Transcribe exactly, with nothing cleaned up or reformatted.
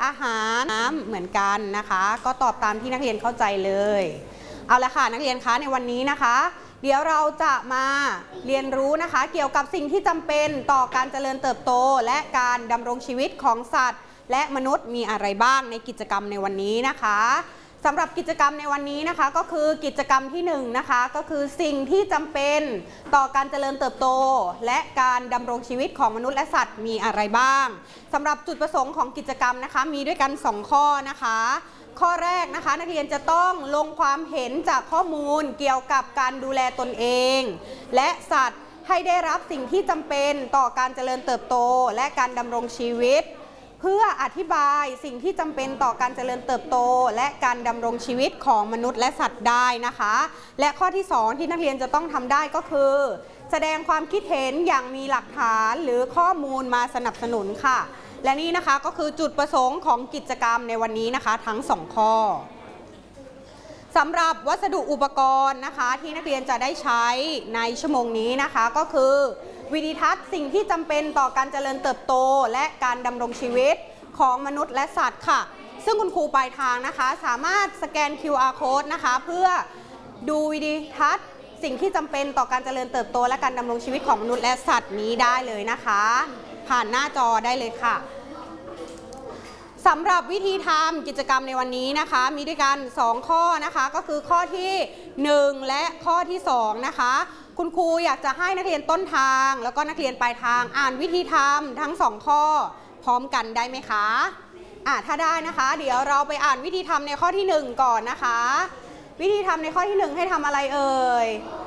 อาหารน้ำเหมือนกันนะคะก็ตอบตามที่นักเรียนเข้าใจเลยเอาละค่ะนักเรียนคะในวันนี้นะคะเดี๋ยวเราจะมาเรียนรู้นะคะเกี่ยวกับสิ่งที่จำเป็นต่อการเจริญเติบโตและการดำรงชีวิตของสัตว์และมนุษย์มีอะไรบ้างในกิจกรรมในวันนี้นะคะสำหรับกิจกรรมในวันนี้นะคะก็คือกิจกรรมที่หนึ่งนะคะก็คือสิ่งที่จำเป็นต่อการเจริญเติบโตและการดำรงชีวิตของมนุษย์และสัตว์มีอะไรบ้างสำหรับจุดประสงค์ของกิจกรรมนะคะมีด้วยกันสองข้อนะคะข้อแรกนะคะนักเรียนจะต้องลงความเห็นจากข้อมูลเกี่ยวกับการดูแลตนเองและสัตว์ให้ได้รับสิ่งที่จำเป็นต่อการเจริญเติบโตและการดำรงชีวิตเพื่ออธิบายสิ่งที่จำเป็นต่อการเจริญเติบโตและการดำรงชีวิตของมนุษย์และสัตว์ได้นะคะและข้อที่สองที่นักเรียนจะต้องทำได้ก็คือแสดงความคิดเห็นอย่างมีหลักฐานหรือข้อมูลมาสนับสนุนค่ะและนี่นะคะก็คือจุดประสงค์ของกิจกรรมในวันนี้นะคะทั้งสองข้อสำหรับวัสดุอุปกรณ์นะคะที่นักเรียนจะได้ใช้ในชั่วโมงนี้นะคะก็คือวิดีทัศน์สิ่งที่จำเป็นต่อการเจริญเติบโตและการดำรงชีวิตของมนุษย์และสัตว์ค่ะซึ่งคุณครูปลายทางนะคะสามารถสแกน คิว อาร์ Code นะคะเพื่อดูวิดีทัศน์สิ่งที่จำเป็นต่อการเจริญเติบโตและการดำรงชีวิตของมนุษย์และสัตว์นี้ได้เลยนะคะผ่านหน้าจอได้เลยค่ะสำหรับวิธีทำกิจกรรมในวันนี้นะคะมีด้วยกันสองข้อนะคะก็คือข้อที่หนึ่งและข้อที่สองนะคะคุณครูอยากจะให้นักเรียนต้นทางแล้วก็นักเรียนปลายทางอ่านวิธีทำทั้งสองข้อพร้อมกันได้ไหมคะอ่ะถ้าได้นะคะเดี๋ยวเราไปอ่านวิธีทำในข้อที่หนึ่งก่อนนะคะวิธีทำในข้อที่หนึ่งให้ทำอะไรเอ่ย